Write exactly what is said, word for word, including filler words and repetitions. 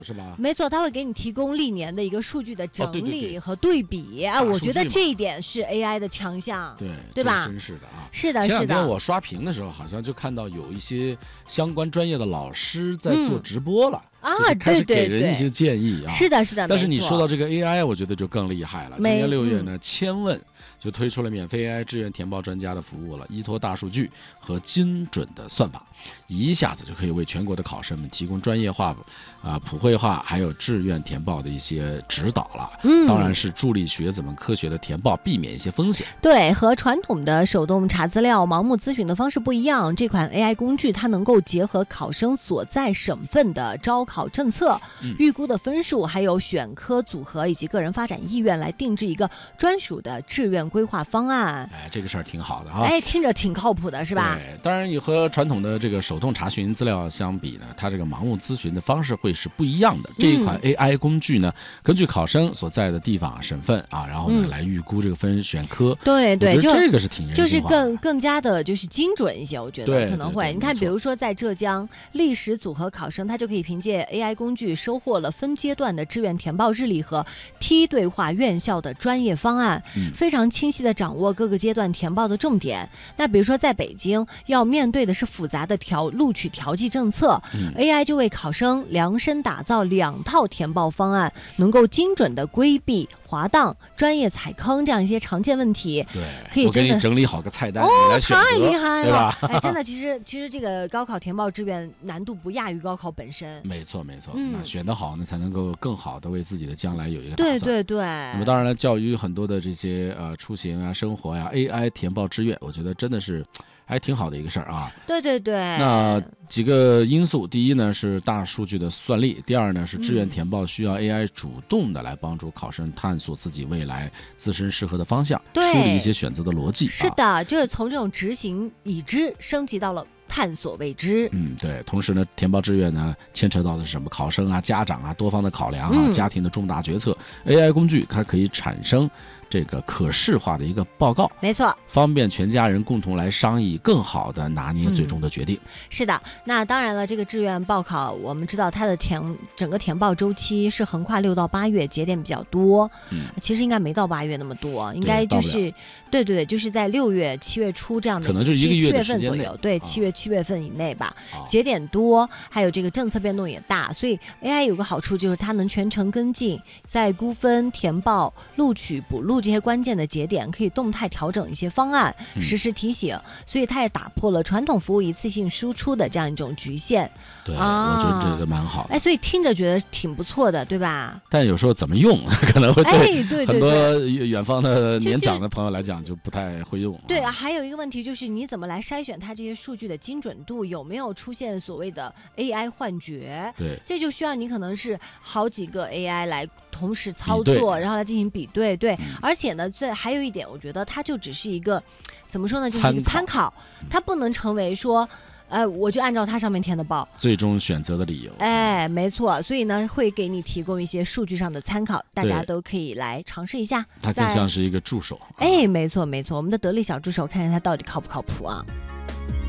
是吧？ 没错，它会给你提供历年的一个数据的整理和对比。 哦、 啊，我觉得这一点是 A I 的强项， 对对吧？ 真是的啊！ 是的，是的。 前两天我刷屏的时候，好像就看到有一些相关专业的老师在做直播了。嗯啊， 开始给人一些建议啊， 是的，是的。 但是你说到这个 A I， 我觉得就更厉害了。今年六月呢，千问就推出了免费 A I 志愿填报专家的服务了，依托大数据和精准的算法，一下子就可以为全国的考生们提供专业化、啊、呃、普惠化，还有志愿填报的一些指导了。嗯，当然是助力学子们科学的填报，避免一些风险。对， 和传统的手动查资料、盲目咨询的方式不一样，这款 A I 工具它能够结合考生所在省份的招考政策、嗯、预估的分数，还有选科组合以及个人发展意愿，来定制一个专属的志愿规划方案。 哎，这个事儿挺好的哈。 哎，听着挺靠谱的，是吧？ 对，当然你和传统的这个手动查询资料相比呢，它这个盲目咨询的方式会是不一样的。这一款 A I 工具呢，嗯、根据考生所在的地方、省份啊，然后呢、嗯、来预估这个分选科。 对对， 就这个是挺人性化的， 就是更更加的就是精准一些，我觉得可能会。你看，比如说在浙江，历史组合考生他就可以凭借 A I 工具收获了分阶段的志愿填报日历和梯队化院校的专业方案，嗯、非常清晰的掌握各个阶段填报的重点。那比如说在北京，要面对的是复杂的调录取调剂政策、嗯、A I 就为考生量身打造两套填报方案，能够精准的规避滑档、专业踩坑这样一些常见问题。 对， 可以真的我给你整理好个菜单， 哦， 你来选择， 太厉害了， 对吧？ 哎，真的，其实其实这个高考填报志愿难度不亚于高考本身。 没错没错，嗯、那选得好呢，才能够更好的为自己的将来有一个打算。对对对。 那么当然了，教育很多的这些呃出行啊、生活呀、啊、，A I 填报志愿，我觉得真的是还挺好的一个事儿啊。 对对对。 那几个因素，第一呢是大数据的算力，第二呢是志愿填报需要 A I 主动的来帮助考生探索自己未来自身适合的方向，梳理一些选择的逻辑。 是的，啊、就是从这种执行已知升级到了探索未知。 嗯，对。同时呢，填报志愿呢，牵扯到的是什么？考生啊、家长啊，多方的考量啊，嗯、家庭的重大决策。A I 工具它可以产生这个可视化的一个报告， 没错， 方便全家人共同来商议，更好的拿捏最终的决定。 嗯、是的，那当然了，这个志愿报考，我们知道它的填整个填报周期是横跨六到八月，节点比较多。嗯，其实应该没到八月那么多，应该就是对对对，就是在六月、七月初这样的， 可能就是一个月的时间七月份左右，对，七月、七月份以内吧。 哦、 节点多，还有这个政策变动也大，所以 A I 有个好处就是它能全程跟进，在估分、填报、录取、补录这些关键的节点，可以动态调整一些方案，实时提醒，嗯、所以它也打破了传统服务一次性输出的这样一种局限。 对，啊、我觉得这个蛮好的。 哎，所以听着觉得挺不错的，对吧？ 但有时候怎么用，可能会对很多远方的年长的朋友来讲就不太会用。 对啊，还有一个问题就是你怎么来筛选它这些数据的精准度，有没有出现所谓的 A I 幻觉？ 对， 这就需要你可能是好几个 A I 来同时操作，然后来进行比对。对，嗯、而且呢，这还有一点，我觉得它就只是一个怎么说呢，就是一个参考，它不能成为说。呃，我就按照它上面填的报， 最终选择的理由。 哎，没错，所以呢，会给你提供一些数据上的参考，大家都可以来尝试一下。 它更像是一个助手。 哎，没错没错，我们的得力小助手，看看它到底靠不靠谱啊。